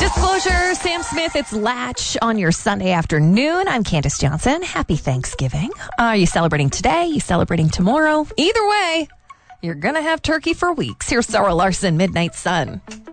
Disclosure, Sam Smith, it's Latch on your Sunday afternoon. I'm Candace Johnson. Happy Thanksgiving. Are you celebrating today? You celebrating tomorrow? Either way, you're going to have turkey for weeks. Here's Sarah Larson, Midnight Sun.